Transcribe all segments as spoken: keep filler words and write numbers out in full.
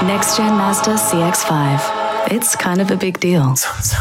Next-gen Mazda C X five. It's kind of a big deal.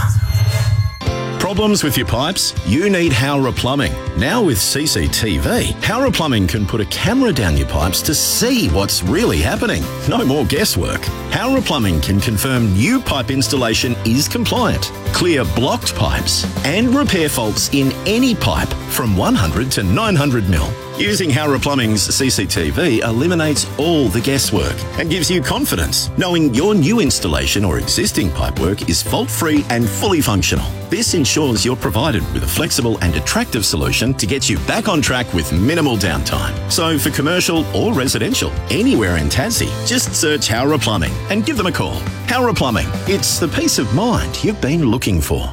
Problems with your pipes? You need Howrah Plumbing. Now with C C T V, Howrah Plumbing can put a camera down your pipes to see what's really happening. No more guesswork. Howrah Plumbing can confirm new pipe installation is compliant, clear blocked pipes, and repair faults in any pipe from one hundred to nine hundred mil. Using Howrah Plumbing's C C T V eliminates all the guesswork and gives you confidence, knowing your new installation or existing pipework is fault-free and fully functional. This ensures you're provided with a flexible and attractive solution to get you back on track with minimal downtime. So for commercial or residential, anywhere in Tassie, just search Howrah Plumbing and give them a call. Howrah Plumbing, it's the peace of mind you've been looking for.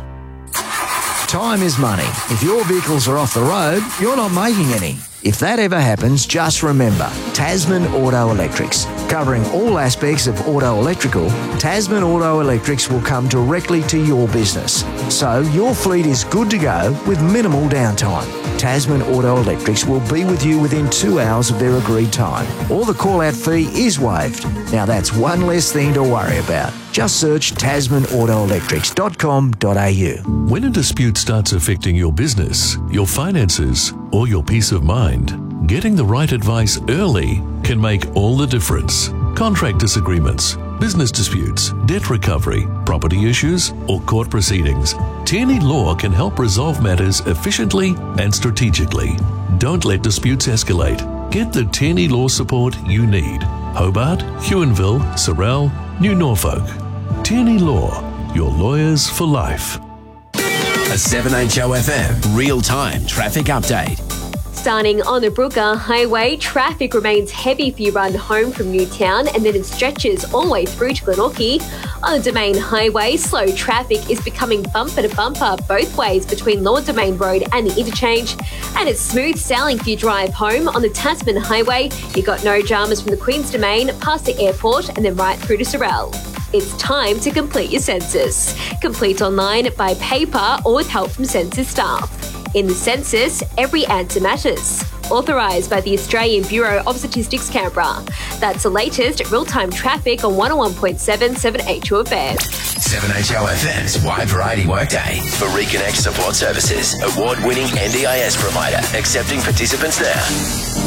Time is money. If your vehicles are off the road, you're not making any. If that ever happens, just remember, Tasman Auto Electrics. Covering all aspects of auto electrical, Tasman Auto Electrics will come directly to your business. So your fleet is good to go with minimal downtime. Tasman Auto Electrics will be with you within two hours of their agreed time. Or the call-out fee is waived. Now that's one less thing to worry about. Just search tasman auto electrics dot com dot a u. When a dispute starts affecting your business, your finances, or your peace of mind, getting the right advice early can make all the difference. Contract disagreements, business disputes, debt recovery, property issues, or court proceedings. Tierney Law can help resolve matters efficiently and strategically. Don't let disputes escalate. Get the Tierney Law support you need. Hobart, Huonville, Sorell, New Norfolk. Tierney Law, your lawyers for life. A seven H O F M real-time traffic update. Starting on the Brooker Highway, traffic remains heavy for your run home from Newtown and then it stretches all the way through to Glenorchy. On the Domain Highway, slow traffic is becoming bumper to bumper both ways between Lower Domain Road and the interchange. And it's smooth sailing for your drive home on the Tasman Highway. You've got no dramas from the Queen's Domain past the airport and then right through to Sorell. It's time to complete your census. Complete online, by paper or with help from census staff. In the census, every answer matters. Authorised by the Australian Bureau of Statistics, Canberra. That's the latest real-time traffic on one oh one point seven seven H O F M. seven H O F M's Wide Variety Workday. For Reconnect Support Services, award-winning N D I S provider, accepting participants now.